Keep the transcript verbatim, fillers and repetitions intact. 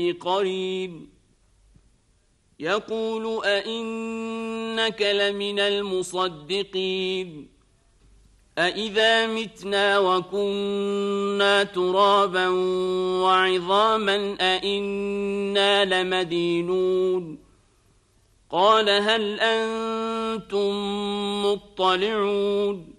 قريب يقول أئنك لمن المصدقين أئذا متنا وكنا ترابا وعظاما أئنا لمدينون قال هل أنتم مطلعون